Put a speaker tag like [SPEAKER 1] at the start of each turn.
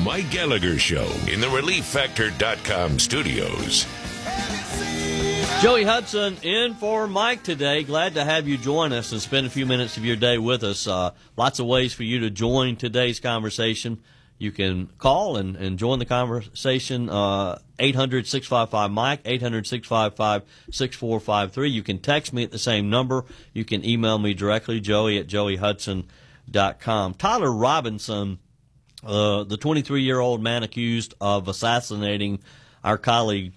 [SPEAKER 1] Mike Gallagher Show in the ReliefFactor.com studios.
[SPEAKER 2] Joey Hudson in for Mike today. Glad to have you join us and spend a few minutes of your day with us. Lots of ways for you to join today's conversation. You can call and join the conversation, 800-655-MIKE, 800-655-6453. You can text me at the same number. You can email me directly, joey@joeyhudson.com. Tyler Robinson, the 23-year-old man accused of assassinating our colleague